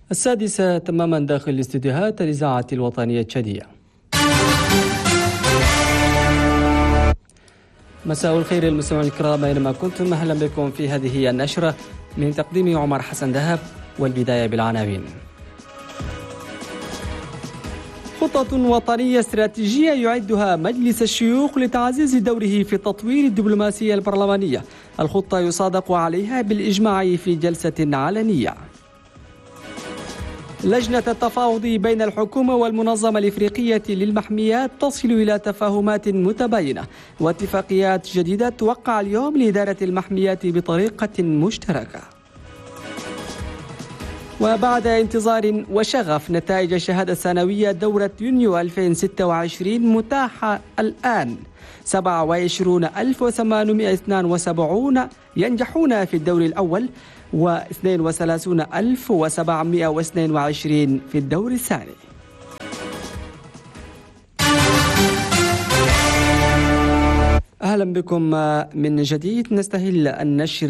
السادسة تماما داخل الاستديوهات الإذاعة الوطنية التشادية. مساء الخير المستمعين الكرام أينما كنتم، أهلا بكم في هذه النشرة من تقديم عمر حسن دهب، والبداية بالعناوين. خطة وطنية استراتيجية يعدها مجلس الشيوخ لتعزيز دوره في تطوير الدبلوماسية البرلمانية. الخطة يصادق عليها بالإجماع في جلسة علنية. لجنة التفاوض بين الحكومة والمنظمة الإفريقية للمحميات تصل إلى تفاهمات متباينة واتفاقيات جديدة توقع اليوم لإدارة المحميات بطريقة مشتركة. وبعد انتظار وشغف نتائج الشهادة الثانوية دورة يونيو 2026 متاحة الآن. 27872 ينجحون في الدور الأول و32722 في الدور الثاني. أهلا بكم من جديد. نستهل النشر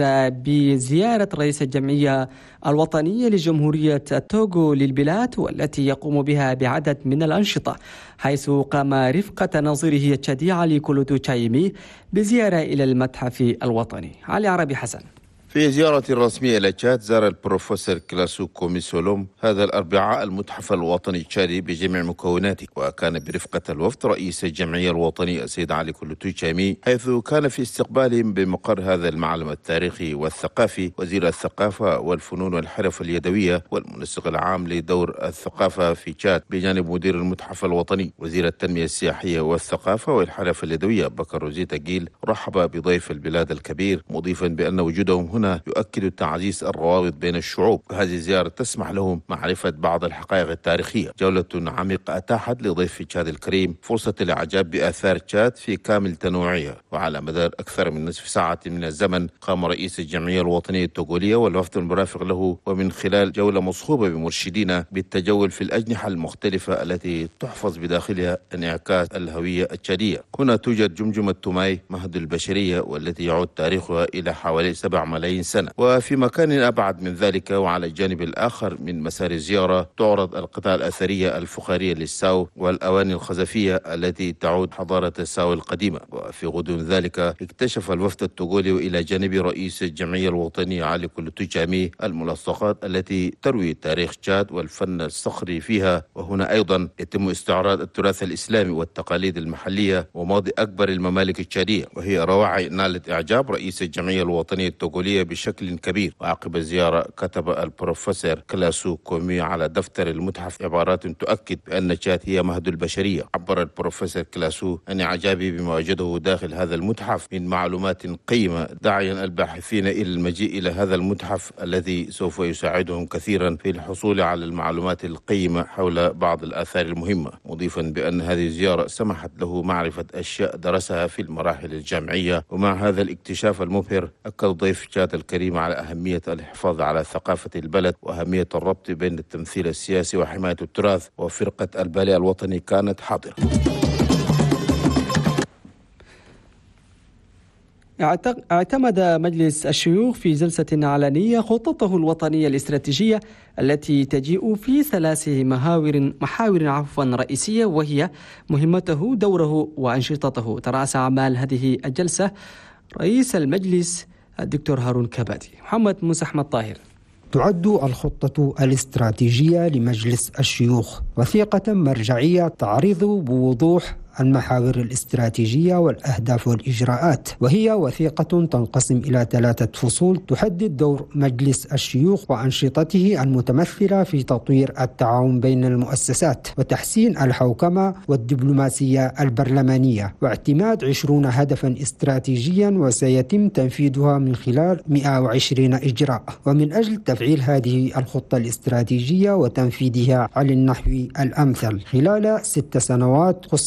بزيارة رئيس الجمعية الوطنية لجمهورية التوغو للبلاد، والتي يقوم بها بعدد من الأنشطة، حيث قام رفقة نظيره التشادي علي كولوتو تشايمي بزيارة إلى المتحف الوطني. علي عربي حسن. في زيارة رسمية إلى تشاد، زار البروفيسور كلاسو كوميسولوم هذا الأربعاء المتحف الوطني التشادي بجميع مكوناته، وكان برفقة الوفد رئيس الجمعية الوطنية السيد علي كولوتو تشايمي، حيث كان في استقبالهم بمقر هذا المعلم التاريخي والثقافي وزير الثقافة والفنون والحرف اليدوية والمنسق العام لدور الثقافة في تشاد، بجانب مدير المتحف الوطني وزير التنمية السياحية والثقافة والحرف اليدوية بكر روزيتا جيل. رحب بضيف البلاد الكبير، مضيفا بأن وجودهم هنا يؤكد تعزيز الروابط بين الشعوب، وهذه الزيارة تسمح لهم معرفة بعض الحقائق التاريخية. جولة عميقة أتاحت لضيف تشاد الكريم فرصة الإعجاب بآثار تشاد في كامل تنوعها. وعلى مدار أكثر من نصف ساعة من الزمن قام رئيس الجمعية الوطنية التوغولية والوفد المرافق له، ومن خلال جولة مصحوبة بمرشدين، بالتجول في الأجنحة المختلفة التي تحفظ بداخلها انعكاس الهوية التشادية. هنا توجد جمجمة توماي مهد البشرية، والتي يعود تاريخها إلى حوالي 7 ملايين سنة. وفي مكان أبعد من ذلك وعلى الجانب الآخر من مسار الزيارة تعرض القطع الأثرية الفخارية للساو والأواني الخزفية التي تعود حضارة الساو القديمة. وفي غضون ذلك اكتشف الوفد التوغولي إلى جانب رئيس الجمعية الوطنية علي كولوتو تشايمي الملصقات التي تروي تاريخ تشاد والفن الصخري فيها. وهنا أيضا يتم استعراض التراث الإسلامي والتقاليد المحلية وماضي أكبر الممالك التشادية، وهي رواعي نالت إعجاب رئيس الجمعية الوطنية التوغولية بشكل كبير. وعقب الزيارة كتب البروفيسور كلاسو كومي على دفتر المتحف عبارات تؤكد بأن تشاد هي مهد البشرية. عبر البروفيسور كلاسو عن إعجابه بما وجده داخل هذا المتحف من معلومات قيمة، داعيا الباحثين إلى المجيء إلى هذا المتحف الذي سوف يساعدهم كثيرا في الحصول على المعلومات القيمة حول بعض الآثار المهمة، مضيفا بأن هذه الزيارة سمحت له معرفة أشياء درسها في المراحل الجامعية. ومع هذا الاكتشاف المبهر أكد ضيف تشاد الكريم على أهمية الحفاظ على ثقافة البلد وأهمية الربط بين التمثيل السياسي وحماية التراث، وفرقة الباليه الوطني كانت حاضرة. اعتمد مجلس الشيوخ في جلسة علنية خطته الوطنية الاستراتيجية التي تجيء في 3 محاور رئيسية، وهي مهمته، دوره، وأنشطته. ترأس أعمال هذه الجلسة رئيس المجلس الدكتور هارون كبادي. محمد موسى أحمد طاهر. تعد الخطة الاستراتيجية لمجلس الشيوخ وثيقة مرجعية تعرض بوضوح المحاور الاستراتيجية والأهداف والإجراءات، وهي وثيقة تنقسم إلى 3 فصول تحدد دور مجلس الشيوخ وأنشطته المتمثلة في تطوير التعاون بين المؤسسات وتحسين الحوكمة والدبلوماسية البرلمانية، واعتماد 20 هدفا استراتيجيا وسيتم تنفيذها من خلال 120 إجراء. ومن أجل تفعيل هذه الخطة الاستراتيجية وتنفيذها على النحو الأمثل خلال 6 سنوات خصصت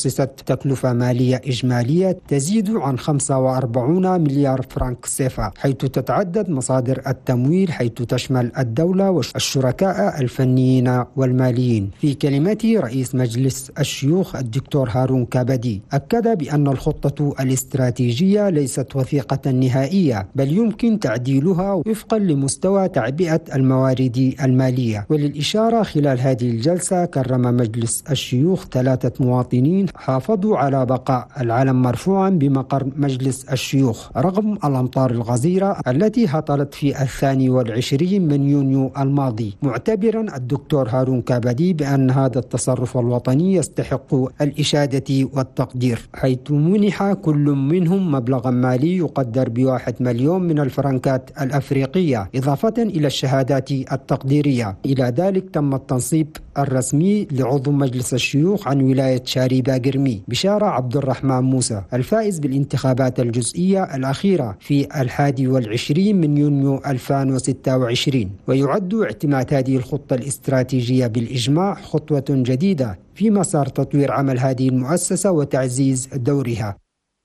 تكلفة مالية إجمالية تزيد عن 45 مليار فرنك سيفا، حيث تتعدد مصادر التمويل حيث تشمل الدولة والشركاء الفنيين والماليين. في كلمته رئيس مجلس الشيوخ الدكتور هارون كابدي أكد بأن الخطة الاستراتيجية ليست وثيقة نهائية، بل يمكن تعديلها وفقا لمستوى تعبئة الموارد المالية. وللإشارة خلال هذه الجلسة كرم مجلس الشيوخ 3 مواطنين حافظوا على بقاء العلم مرفوعا بمقر مجلس الشيوخ رغم الأمطار الغزيرة التي هطلت في 22 من يونيو الماضي، معتبرا الدكتور هارون كابدي بأن هذا التصرف الوطني يستحق الإشادة والتقدير، حيث منح كل منهم مبلغا مالي يقدر ب1 مليون من الفرنكات الأفريقية إضافة إلى الشهادات التقديرية. إلى ذلك تم التنصيب الرسمي لعضو مجلس الشيوخ عن ولاية شاري باقرمي بشارة عبد الرحمن موسى الفائز بالانتخابات الجزئية الأخيرة في 21 من يونيو 2026. ويعد اعتماد هذه الخطة الاستراتيجية بالإجماع خطوة جديدة في مسار تطوير عمل هذه المؤسسة وتعزيز دورها.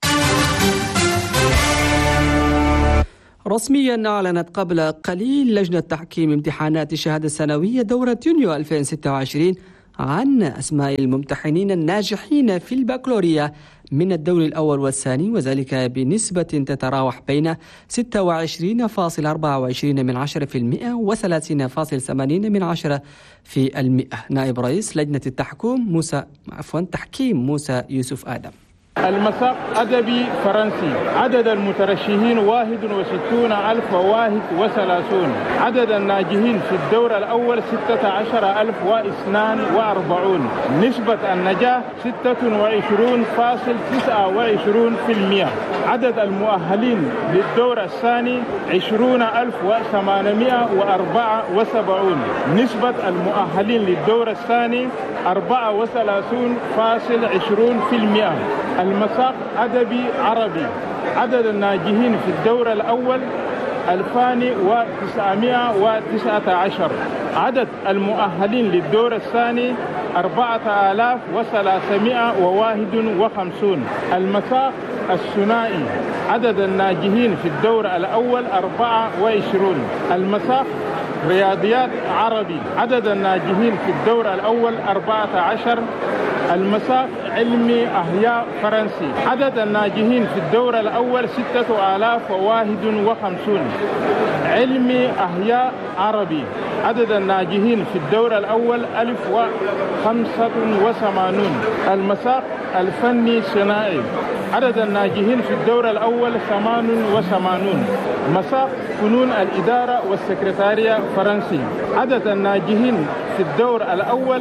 رسميا أعلنت قبل قليل لجنة تحكيم امتحانات الشهادة السنوية دورة يونيو 2026 عن أسماء الممتحنين الناجحين في البكالوريا من الدور الأول والثاني، وذلك بنسبة تتراوح بين 26.24% و30.80% نائب رئيس لجنة تحكيم موسى يوسف آدم. المساق أدبي فرنسي، عدد المترشحين 61,031. عدد الناجحين في الدور الأول 16,042. نسبة النجاح 26.29%. عدد المؤهلين للدور الثاني 20,874. نسبة المؤهلين للدور الثاني 34.20%. المساق أدبي عربي، عدد الناجحين في الدور الأول 2,919. عدد المؤهلين للدور الثاني 4,351. المساق الثنائي، عدد الناجحين في الدور الأول 24. المساق رياضيات عربي، عدد الناجحين في الدور الأول 14. المساق علمي أحياء فرنسي، عدد الناجحين في الدور الأول 6,051. علمي أحياء عربي، عدد الناجحين في الدور الأول 1,085. المساق الفني صناعي، عدد الناجحين في الدور الأول 88. مساق فنون الإدارة والسكرتارية فرنسي، عدد الناجحين في الدور الأول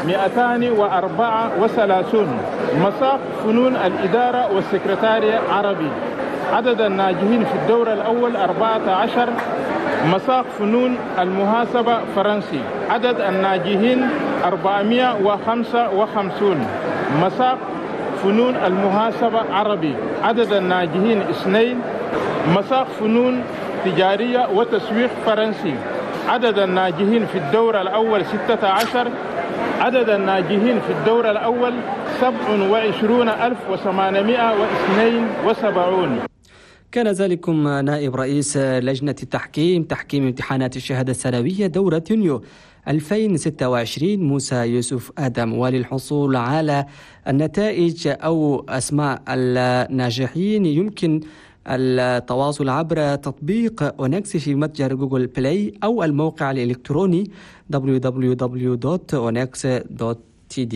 234. مساق فنون الإدارة والسكرتارية عربي، عدد الناجحين في الدور الأول 14. مساق فنون المحاسبة فرنسي، عدد الناجحين 455. مساق فنون المحاسبة عربي، عدد الناجحين 2. مساق فنون تجارية وتسويق فرنسي، عدد الناجحين في الدور الأول 16. عدد الناجحين في الدور الأول 27,872. كان ذلكم نائب رئيس لجنة تحكيم امتحانات الشهادة السنوية دورة يونيو 2026 موسى يوسف آدم. وللحصول على النتائج أو أسماء الناجحين يمكن التواصل عبر تطبيق أونكس في متجر جوجل بلاي أو الموقع الإلكتروني www.onex.td.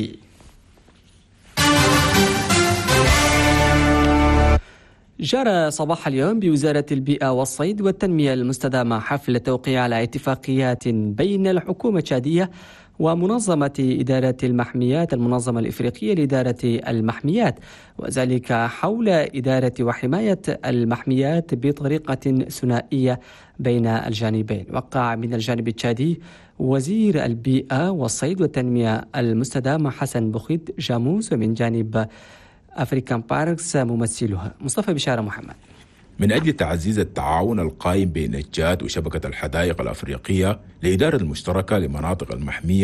جرى صباح اليوم بوزارة البيئة والصيد والتنمية المستدامة حفل توقيع على اتفاقيات بين الحكومة التشادية ومنظمة إدارة المحميات المنظمة الإفريقية لإدارة المحميات، وذلك حول إدارة وحماية المحميات بطريقة ثنائية بين الجانبين. وقع من الجانب التشادي وزير البيئة والصيد والتنمية المستدامة حسن بوخيت جاموس، ومن جانب أفريكان باركس ممثلها مصطفى بشارة محمد. من أجل تعزيز التعاون القائم بين التشاد وشبكة الحدائق الأفريقية لإدارة المشتركة لمناطق المحمية،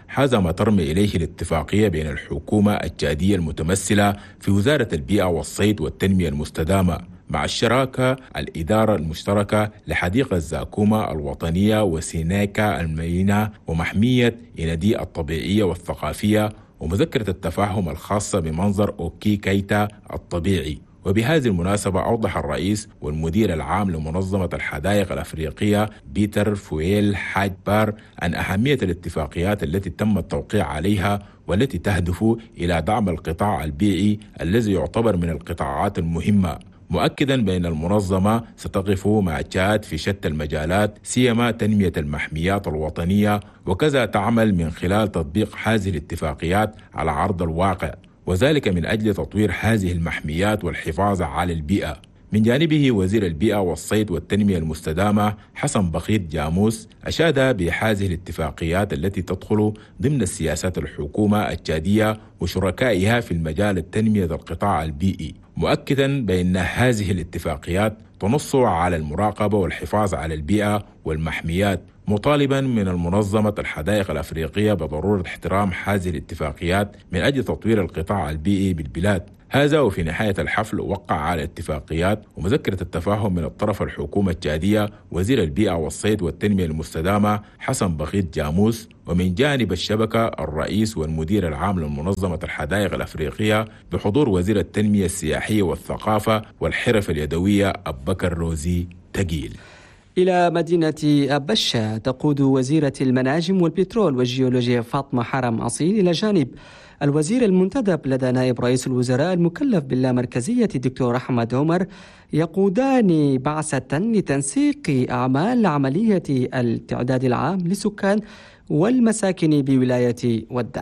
حاز ما ترمي إليه الاتفاقية بين الحكومة التشادية المتمثلة في وزارة البيئة والصيد والتنمية المستدامة مع الشراكة الإدارة المشتركة لحديقة زاكوما الوطنية وسينيكا المينا ومحمية إندي الطبيعية والثقافية ومذكرة التفاهم الخاصة بمنظر أوكي كيتا الطبيعي. وبهذه المناسبة أوضح الرئيس والمدير العام لمنظمة الحدائق الأفريقية بيتر فويل حاج بار عن أهمية الاتفاقيات التي تم التوقيع عليها والتي تهدف إلى دعم القطاع البيئي الذي يعتبر من القطاعات المهمة، مؤكدا بأن المنظمة ستقف مع تشاد في شتى المجالات سيما تنمية المحميات الوطنية، وكذا تعمل من خلال تطبيق هذه الاتفاقيات على أرض الواقع، وذلك من أجل تطوير هذه المحميات والحفاظ على البيئة. من جانبه وزير البيئة والصيد والتنمية المستدامة حسن بخيت جاموس أشاد بهذه الاتفاقيات التي تدخل ضمن السياسات الحكومة التشادية وشركائها في المجال التنمية القطاع البيئي، مؤكدا بأن هذه الاتفاقيات تنص على المراقبة والحفاظ على البيئة والمحميات، مطالبا من المنظمة الحدائق الأفريقية بضرورة احترام هذه الاتفاقيات من أجل تطوير القطاع البيئي بالبلاد. هذا وفي نهاية الحفل وقع على اتفاقيات ومذكرة التفاهم من الطرف الحكومة التشادية وزير البيئة والصيد والتنمية المستدامة حسن بخيت جاموس، ومن جانب الشبكة الرئيس والمدير العام لمنظمة الحدائق الأفريقية بحضور وزير التنمية السياحية والثقافة والحرف اليدوية أبو بكر روزي تقيل. إلى مدينة بشة تقود وزيرة المناجم والبترول والجيولوجيا فاطمة حرم أصيل إلى جانب الوزير المنتدب لدى نائب رئيس الوزراء المكلف باللامركزية الدكتور أحمد عمر يقودان بعثة لتنسيق أعمال عملية التعداد العام للسكان والمساكن بولاية وداي.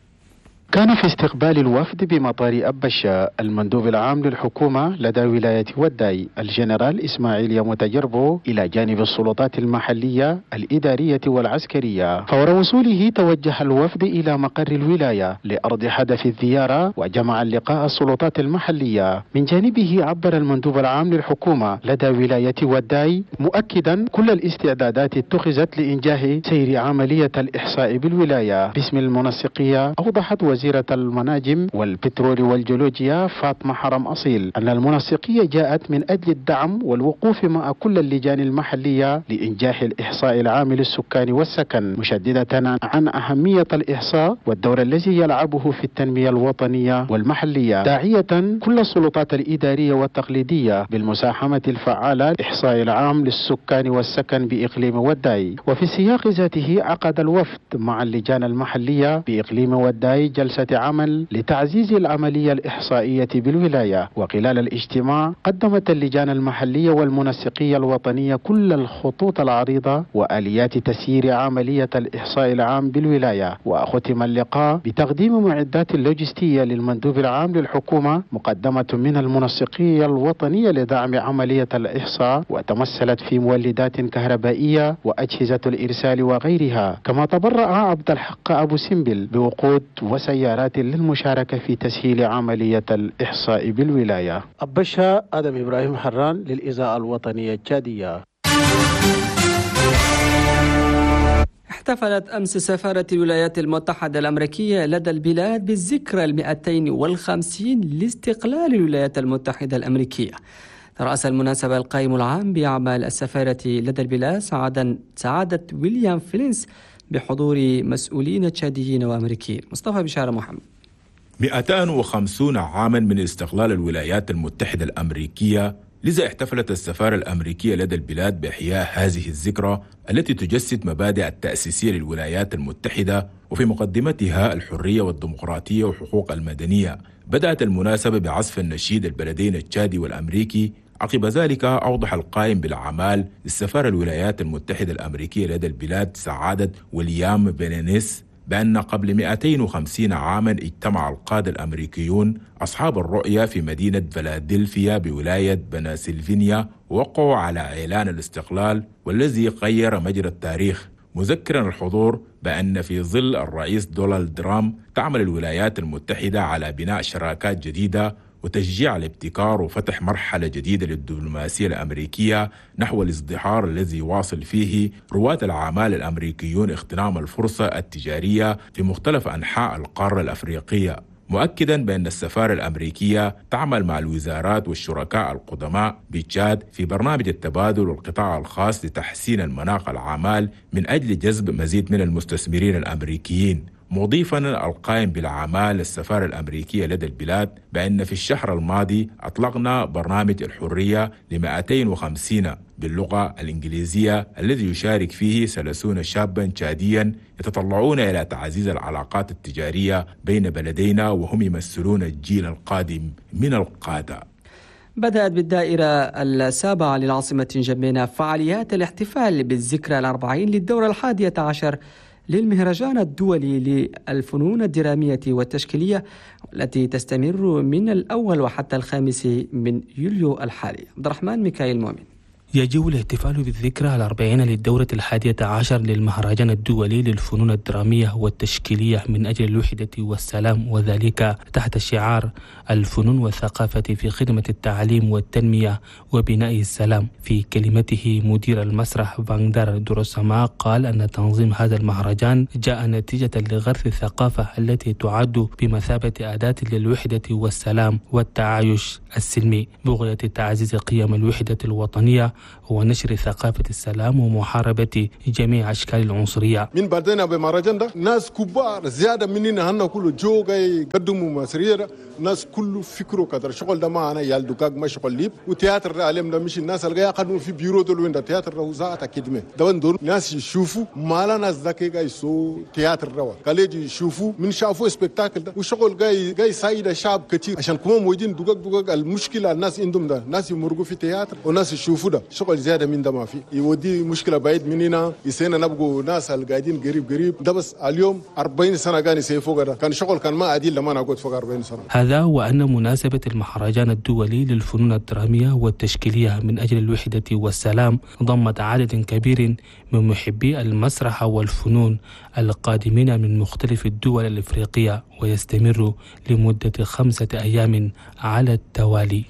كان في استقبال الوفد بمطار أبشة المندوب العام للحكومة لدى ولاية وداي الجنرال إسماعيل يموتجربو إلى جانب السلطات المحلية الإدارية والعسكرية. فور وصوله توجه الوفد إلى مقر الولاية لأرض حدث الزيارة وجمع اللقاء السلطات المحلية. من جانبه عبر المندوب العام للحكومة لدى ولاية وداي مؤكدا كل الاستعدادات اتخذت لإنجاح سير عملية الإحصاء بالولاية. باسم المنسقية أوضحت وزيرة المناجم والبترول والجيولوجيا فاطمة حرم أصيل أن المنسقية جاءت من أجل الدعم والوقوف مع كل اللجان المحلية لإنجاح الإحصاء العام للسكان والسكن، مشددة عن أهمية الإحصاء والدور الذي يلعبه في التنمية الوطنية والمحلية، داعية كل السلطات الإدارية والتقليدية بالمساهمة الفعالة للإحصاء العام للسكان والسكن بإقليم وداي. وفي السياق ذاته عقد الوفد مع اللجان المحلية بإقليم وداي جلسة عمل لتعزيز العملية الإحصائية بالولاية. وخلال الاجتماع قدمت اللجان المحلية والمنسقية الوطنية كل الخطوط العريضة وآليات تسيير عملية الإحصاء العام بالولاية. وختم اللقاء بتقديم معدات اللوجستية للمندوب العام للحكومة مقدمة من المنسقية الوطنية لدعم عملية الإحصاء، وتمثلت في مولدات كهربائية وأجهزة الإرسال وغيرها. كما تبرع عبد الحق أبو سمبل بوقود وسيارات للمشاركة في تسهيل عملية الإحصاء بالولاية. أبشة آدم إبراهيم حران للإذاعة الوطنية التشادية. احتفلت أمس سفارة الولايات المتحدة الأمريكية لدى البلاد بالذكرى 250 لاستقلال الولايات المتحدة الأمريكية. رأس المناسبة القائم العام بأعمال السفارة لدى البلاد سعادة ويليام فلينس بحضور مسؤولين تشاديين وأمريكيين. مصطفى بشارة محمد. 250 عاما من استقلال الولايات المتحدة الأمريكية، لذا احتفلت السفارة الأمريكية لدى البلاد بإحياء هذه الذكرى التي تجسد مبادئ التأسيسية للولايات المتحدة وفي مقدمتها الحرية والديمقراطية وحقوق المدنية. بدأت المناسبة بعزف النشيد البلدين التشادي والأمريكي. عقب ذلك أوضح القائم بالأعمال للسفارة الولايات المتحدة الأمريكية لدى البلاد سعادة ويليام بينينيس بأن قبل 250 عاما اجتمع القادة الأمريكيون أصحاب الرؤية في مدينة فيلادلفيا بولاية بنسلفانيا ووقعوا على إعلان الاستقلال والذي غير مجرى التاريخ، مذكرا الحضور بأن في ظل الرئيس دونالد ترامب تعمل الولايات المتحدة على بناء شراكات جديدة وتشجيع الابتكار وفتح مرحلة جديدة للدبلوماسية الأمريكية نحو الازدهار الذي يواصل فيه رواد الأعمال الأمريكيون اغتنام الفرصة التجارية في مختلف أنحاء القارة الأفريقية، مؤكدا بأن السفارة الأمريكية تعمل مع الوزارات والشركاء القدماء بتشاد في برنامج التبادل والقطاع الخاص لتحسين المناخ الأعمال من أجل جذب مزيد من المستثمرين الأمريكيين، مضيفا القائم بالأعمال السفارة الأمريكية لدى البلاد بأن في الشهر الماضي أطلقنا برنامج الحرية ل250 باللغة الإنجليزية الذي يشارك فيه 30 شابا تشاديا يتطلعون إلى تعزيز العلاقات التجارية بين بلدينا وهم يمثلون الجيل القادم من القادة. بدأت بالدائرة السابعة للعاصمة جنبينا فعاليات الاحتفال بالذكرى الأربعين للدورة 11 للمهرجان الدولي للفنون الدرامية والتشكيلية التي تستمر من الأول وحتى 5 من يوليو الحالي. عبد الرحمن ميكائيل مؤمن. يجب الاحتفال بالذكرى 40 للدورة 11 للمهرجان الدولي للفنون الدرامية والتشكيلية من أجل الوحدة والسلام، وذلك تحت شعار الفنون والثقافة في خدمة التعليم والتنمية وبناء السلام. في كلمته مدير المسرح فاندر دروسما قال أن تنظيم هذا المهرجان جاء نتيجة لغرس الثقافة التي تعد بمثابة أداة للوحدة والسلام والتعايش السلمي بغية تعزيز قيم الوحدة الوطنية ونشر ثقافة السلام ومحاربة جميع أشكال العنصرية. من بعدين بمهرجان ده ناس كبار زيادة مننا هنا كله جوجا يقدموا مسرية، ناس كله فكروا كتر شغل ده معنا يالدوكاك ما شغل ليب وتياتر ده عليهم ده مش الناس اللي يقدموا في بيرو دول وين ده تياتر ده وزارة كدمة ده وين ناس يشوفوا ما لا ناس ذاك جاي يسوي تياتر ده كليج يشوفوا من شافوا سبكتاكل ده وشغل جاي سايد الشعب كتير عشان كمان موجودين دوكاك المشكلة الناس عندهم ده ناس يمرقوا في تياتر وناس يشوفوا ده شغل زيادة من ده ما في يودي مشكلة بعيد مننا يسينا نبقوا ناس القاعدين قريب ده بس اليوم 40 سنة كان يسيفوا ده كان شغل كان ما عديل لما نقعد فوق 40 سنة. هذا وأن مناسبة المهرجان الدولي للفنون الدرامية والتشكيلية من أجل الوحدة والسلام ضمت عدد كبير من محبي المسرح والفنون القادمين من مختلف الدول الإفريقية ويستمر لمدة 5 أيام على التوالي.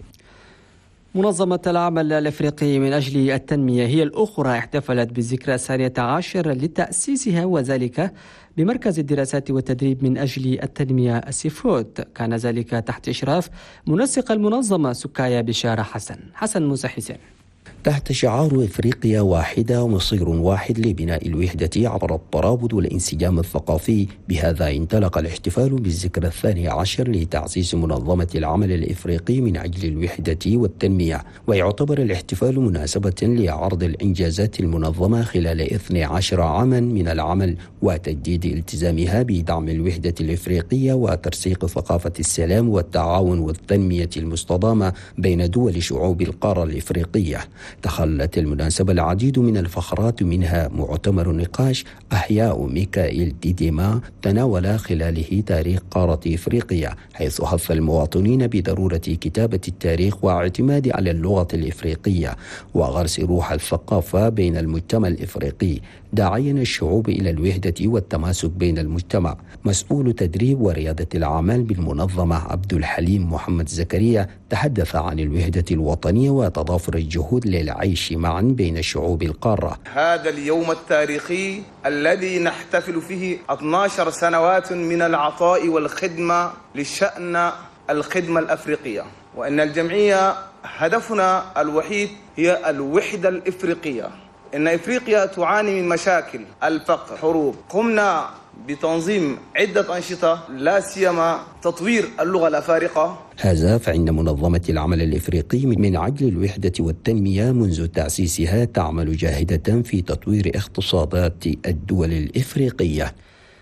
منظمة العمل الأفريقي من أجل التنمية هي الأخرى احتفلت بالذكرى 12 لتأسيسها، وذلك بمركز الدراسات والتدريب من أجل التنمية السيفود. كان ذلك تحت إشراف منسق المنظمة سكايا بشارة حسن موسى حسين. تحت شعار إفريقيا واحدة ومصير واحد لبناء الوحدة عبر الترابط والانسجام الثقافي، بهذا انطلق الاحتفال بالذكرى 12 لتعزيز منظمة العمل الإفريقي من أجل الوحدة والتنمية، ويعتبر الاحتفال مناسبة لعرض الإنجازات المنظمة خلال 12 عاما من العمل وتجديد التزامها بدعم الوحدة الإفريقية وترسيخ ثقافة السلام والتعاون والتنمية المستدامة بين دول شعوب القارة الإفريقية. تخلت المناسبة العديد من الفقرات، منها مؤتمر نقاش أحياء ميكائيل ديديما تناول خلاله تاريخ قارة إفريقيا، حيث حث المواطنين بضرورة كتابة التاريخ واعتماد على اللغة الإفريقية وغرس روح الثقافة بين المجتمع الإفريقي، داعيا الشعوب إلى الوحدة والتماسك بين المجتمع. مسؤول تدريب وريادة الأعمال بالمنظمة عبد الحليم محمد زكريا تحدث عن الوحدة الوطنية وتضافر الجهود للعيش معا بين شعوب القارة. هذا اليوم التاريخي الذي نحتفل فيه 12 سنوات من العطاء والخدمة لشأن الخدمة الأفريقية، وأن الجمعية هدفنا الوحيد هي الوحدة الإفريقية. إن إفريقيا تعاني من مشاكل الفقر، حروب. قمنا بتنظيم عدة أنشطة لا سيما تطوير اللغة الأفارقة. هذا فإن منظمة العمل الإفريقي من أجل الوحدة والتنمية منذ تأسيسها تعمل جاهدة في تطوير اقتصادات الدول الإفريقية.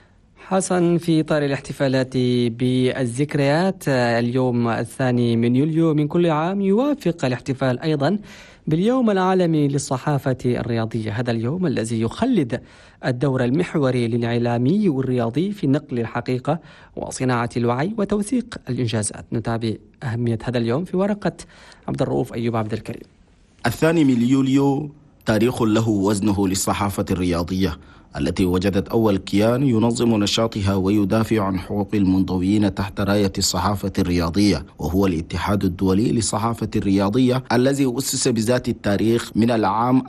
حسن، في إطار الاحتفالات بالذكريات اليوم 2 من يوليو من كل عام يوافق الاحتفال أيضا باليوم العالمي للصحافة الرياضية، هذا اليوم الذي يخلد الدور المحوري للإعلامي والرياضي في نقل الحقيقة وصناعة الوعي وتوثيق الإنجازات. نتابع أهمية هذا اليوم في ورقة عبد الرؤوف أيوب عبد الكريم. 2 من يوليو تاريخ له وزنه للصحافة الرياضية، التي وجدت أول كيان ينظم نشاطها ويدافع عن حقوق المنضويين تحت راية الصحافة الرياضية، وهو الاتحاد الدولي للصحافة الرياضية الذي أسس بذات التاريخ من العام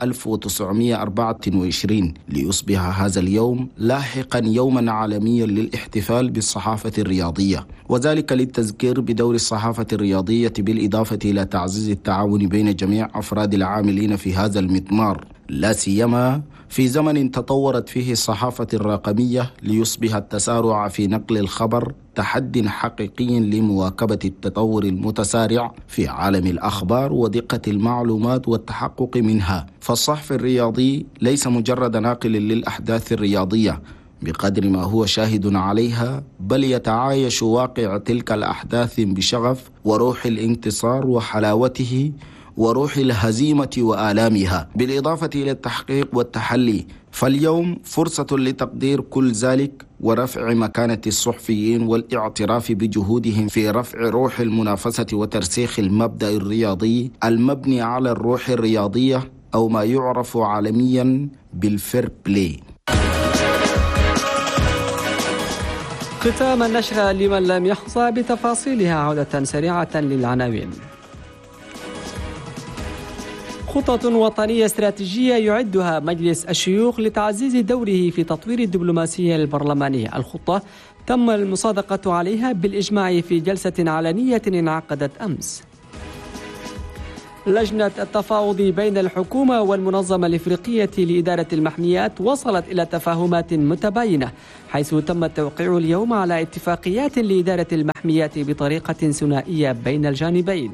1924 ليصبح هذا اليوم لاحقا يوما عالميا للاحتفال بالصحافة الرياضية، وذلك للتذكير بدور الصحافة الرياضية بالإضافة إلى تعزيز التعاون بين جميع أفراد العاملين في هذا المضمار، لا سيما في زمن تطورت فيه الصحافة الرقمية ليصبح التسارع في نقل الخبر تحد حقيقي لمواكبة التطور المتسارع في عالم الأخبار ودقة المعلومات والتحقق منها. فالصحفي الرياضي ليس مجرد ناقل للأحداث الرياضية بقدر ما هو شاهد عليها، بل يتعايش واقع تلك الأحداث بشغف وروح الانتصار وحلاوته وروح الهزيمة وآلامها، بالإضافة إلى التحقيق والتحلي. فاليوم فرصة لتقدير كل ذلك ورفع مكانة الصحفيين والاعتراف بجهودهم في رفع روح المنافسة وترسيخ المبدأ الرياضي المبني على الروح الرياضية أو ما يعرف عالميا بالفير بلاي. ختام النشرة لمن لم يحظى بتفاصيلها، عودة سريعة للعناوين. خطط وطنية استراتيجية يعدها مجلس الشيوخ لتعزيز دوره في تطوير الدبلوماسية البرلمانية. الخطة تم المصادقة عليها بالإجماع في جلسة علنية انعقدت أمس. لجنة التفاوض بين الحكومة والمنظمة الإفريقية لإدارة المحميات وصلت إلى تفاهمات متباينة، حيث تم التوقيع اليوم على اتفاقيات لإدارة المحميات بطريقة ثنائية بين الجانبين.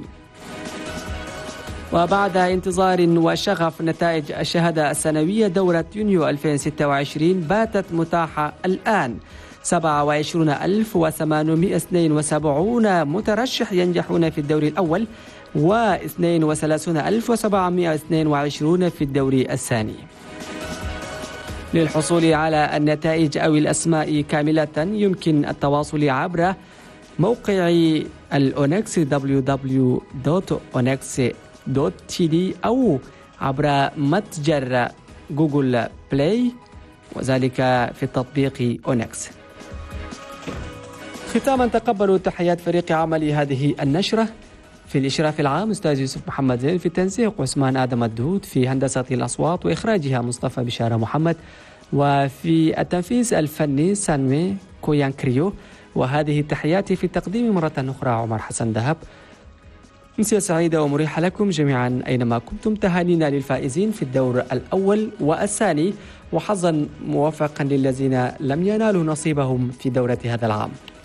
وبعد انتظار وشغف نتائج الشهادة السنوية دورة يونيو 2026 باتت متاحة الآن. 27872 مترشح ينجحون في الدور الأول و32722 في الدور الثاني. للحصول على النتائج أو الأسماء كاملة يمكن التواصل عبر موقع الأونكس www.onex.td أو عبر متجر جوجل بلاي، وذلك في التطبيق أونكس. ختاما تقبلوا تحيات فريق عمل هذه النشرة. في الإشراف العام أستاذ يوسف محمد زين، في التنسيق عثمان آدم الدهود، في هندسة الأصوات وإخراجها مصطفى بشارة محمد، وفي التنفيذ الفني سانوي كويان كريو. وهذه تحياتي في التقديم مرة أخرى عمر حسن دهب. أمسية سعيدة ومريحة لكم جميعا أينما كنتم. تهانينا للفائزين في الدور الأول والثاني، وحظا موفقا للذين لم ينالوا نصيبهم في دورة هذا العام.